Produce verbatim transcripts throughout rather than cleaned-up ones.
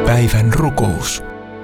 Päivän rukous.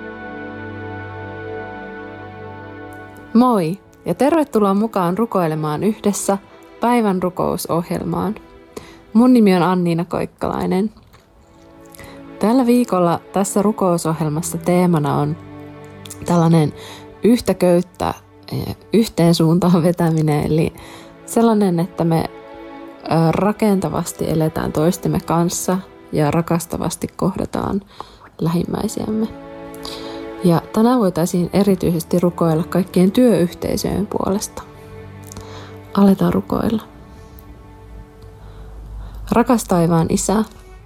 Moi ja tervetuloa mukaan rukoilemaan yhdessä päivän rukousohjelmaan. Mun nimi on Anniina Koikkalainen. Tällä viikolla tässä rukousohjelmassa teemana on tällainen yhtä köyttä yhteen suuntaan vetäminen, eli sellainen, että me rakentavasti eletään toistemme kanssa ja rakastavasti kohdataan lähimmäisiämme. Ja tänään voitaisiin erityisesti rukoilla kaikkien työyhteisöjen puolesta. Aletaan rukoilla. Rakas taivaan Isä,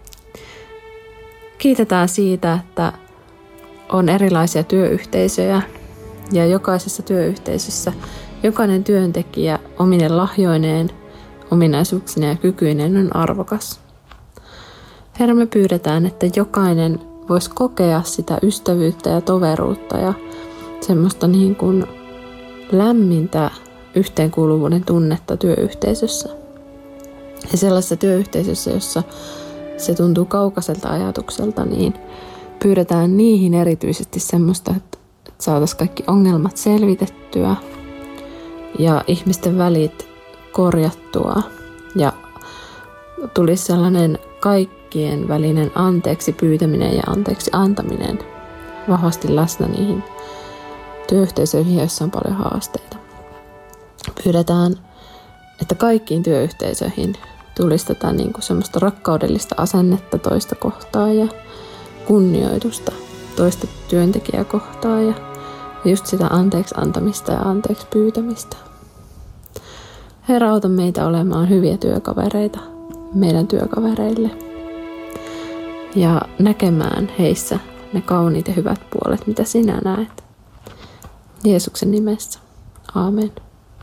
kiitetään siitä, että on erilaisia työyhteisöjä ja jokaisessa työyhteisössä jokainen työntekijä omine lahjoineen, ominaisuuksineen ja kykyineen on arvokas. Herra, me pyydetään, että jokainen voisi kokea sitä ystävyyttä ja toveruutta ja semmoista niin kuin lämmintä yhteenkuuluvuuden tunnetta työyhteisössä. Ja sellaisessa työyhteisössä, jossa se tuntuu kaukaiselta ajatukselta, niin pyydetään niihin erityisesti semmoista, että saataisiin kaikki ongelmat selvitettyä ja ihmisten välit korjattua ja tulisi sellainen kaikkien välinen anteeksi pyytäminen ja anteeksi antaminen vahvasti läsnä niihin työyhteisöihin, joissa on paljon haasteita. Pyydetään, että kaikkiin työyhteisöihin tulisi tätä niin kuin semmoista rakkaudellista asennetta toista kohtaan ja kunnioitusta toista työntekijää kohtaan ja just sitä anteeksi antamista ja anteeksi pyytämistä. Herra, auta meitä olemaan hyviä työkavereita meidän työkavereille ja näkemään heissä ne kauniit ja hyvät puolet, mitä sinä näet. Jeesuksen nimessä. Aamen.